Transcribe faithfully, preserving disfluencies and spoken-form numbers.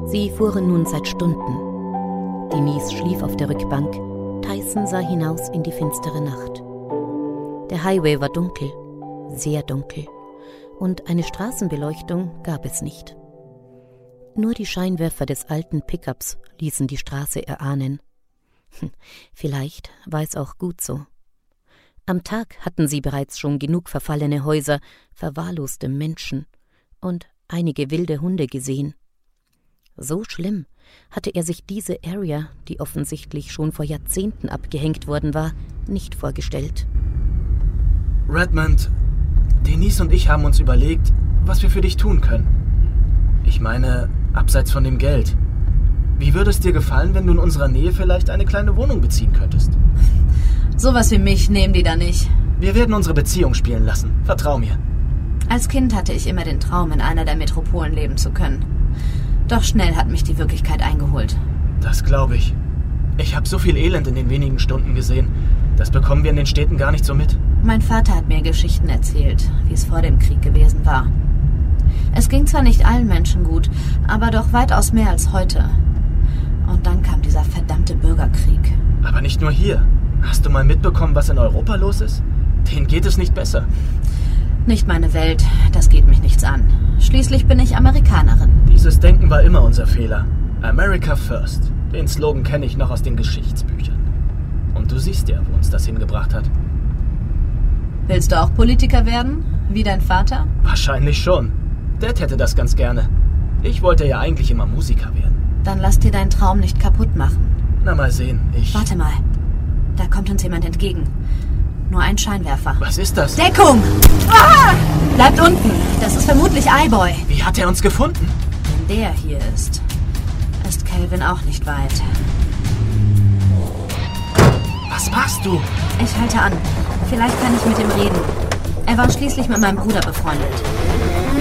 Sie fuhren nun seit Stunden. Denise schlief auf der Rückbank. Tyson sah hinaus in die finstere Nacht. Der Highway war dunkel, sehr dunkel, und eine Straßenbeleuchtung gab es nicht. Nur die Scheinwerfer des alten Pickups ließen die Straße erahnen. Vielleicht war es auch gut so. Am Tag hatten sie bereits schon genug verfallene Häuser, verwahrloste Menschen und einige wilde Hunde gesehen. So schlimm hatte er sich diese Area, die offensichtlich schon vor Jahrzehnten abgehängt worden war, nicht vorgestellt. Redmond, Denise und ich haben uns überlegt, was wir für dich tun können. Ich meine, abseits von dem Geld. Wie würde es dir gefallen, wenn du in unserer Nähe vielleicht eine kleine Wohnung beziehen könntest? Sowas wie mich nehmen die da nicht. Wir werden unsere Beziehung spielen lassen. Vertrau mir. Als Kind hatte ich immer den Traum, in einer der Metropolen leben zu können. Doch schnell hat mich die Wirklichkeit eingeholt. Das glaube ich. Ich habe so viel Elend in den wenigen Stunden gesehen. Das bekommen wir in den Städten gar nicht so mit. Mein Vater hat mir Geschichten erzählt, wie es vor dem Krieg gewesen war. Es ging zwar nicht allen Menschen gut, aber doch weitaus mehr als heute. Und dann kam dieser verdammte Bürgerkrieg. Aber nicht nur hier. Hast du mal mitbekommen, was in Europa los ist? Denen geht es nicht besser. Nicht meine Welt, das geht mich nichts an. Schließlich bin ich Amerikanerin. Dieses Denken war immer unser Fehler. America first. Den Slogan kenne ich noch aus den Geschichtsbüchern. Und du siehst ja, wo uns das hingebracht hat. Willst du auch Politiker werden? Wie dein Vater? Wahrscheinlich schon. Dad hätte das ganz gerne. Ich wollte ja eigentlich immer Musiker werden. Dann lass dir deinen Traum nicht kaputt machen. Na, mal sehen, ich... Warte mal. Da kommt uns jemand entgegen. Nur ein Scheinwerfer. Was ist das? Deckung! Ah! Bleibt unten. Das ist vermutlich Eyeboy. Wie hat er uns gefunden? Wenn der hier ist, ist Calvin auch nicht weit. Was machst du? Ich halte an. Vielleicht kann ich mit ihm reden. Er war schließlich mit meinem Bruder befreundet.